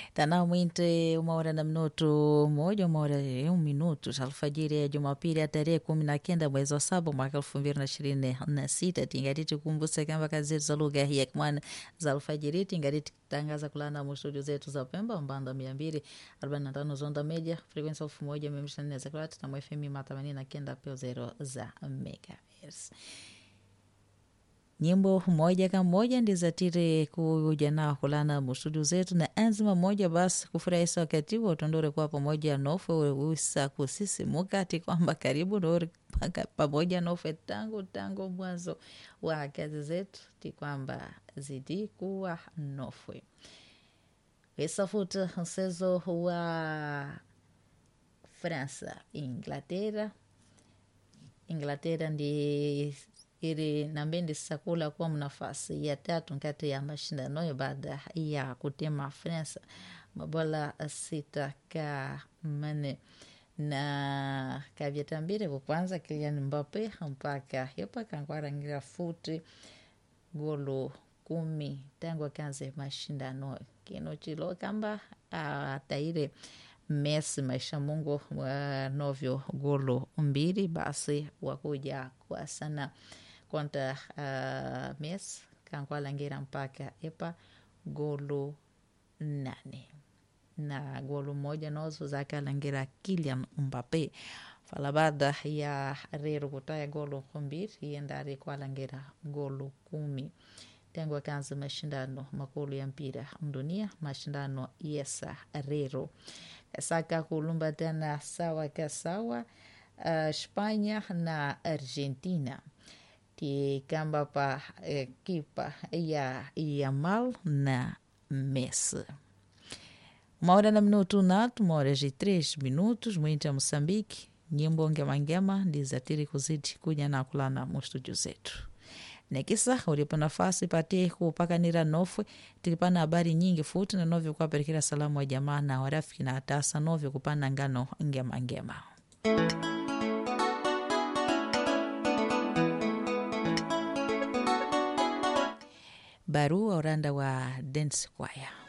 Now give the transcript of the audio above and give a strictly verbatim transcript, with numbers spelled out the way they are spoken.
Tana mwinte uma hora na minuto moja, uma hora e um minuto alfajiri ya Jumapili ya tarehe kumi na kenda mwezi wa saba mwaka elfu mbili na ishirini na sita. Tingariti kumbuse kamba kazi za lugha hii ya kimwani za alfajiri. Tingariti tangaza kulana mu studio zetu za Pemba mbanda mia mbili arobaini na tano zonda media frequency elfu moja mia mbili za kwati na F M themanini na kenda peo zero za megahertz. Nyimbo moja kama moja ndizatire kuja nao kulana mustudio zetu na enzima moja basi kufurahisha wakati wa utondore kwa pamoja nofe uisa kusisi mukati kwamba karibu nori pamoja nofe tangu tangu mwanzo wa kazi zetu ti kwamba zidi kuwa nofe. Esafuta msezo wa Fransa, Inglaterra. Inglaterra ndi ili nambendi sakula kwa mnafasi ya tatu nkati ya mashindano baada ya kutema Fransa mabola sita ka mane na kavyatambire kwanza Kylian Mbappe mpaka yopa kankwara ngira futi golo kumi tangu kanze mashindano kino chilo kamba ataire Messi maisha Mungu wa novyo golo mbili basi wakuja kwa sana konta uh, Messi kankwala ngira mpaka epa golo nane na golo moja nozo zaka langira Kylian Mbappe fala baada ya rero kutaya golo mbili yendari kwa langira golo kumi tangu kanza mashindano makulu ya mpira dunia mashindano yesa rero saka kulumba tena sawa ka sawa uh, Spanya na Argentina ti kamba pa ekipa ya Yamal na Messi. Uma hora na minuto nato, uma hora de três minutos, muita Moçambique, nyimbo ngema ngema ndizatiri kuzidi kuja na kulana mu studio zetu. Nekisa ulipo nafasi pate kupakanira nofwe tilipana habari nyingi futi na novyo kwa perikira salamu wa jamaa na warafiki na atasa novyo kupana ngano ngema ngema. Barua oranda wa Dance Choir.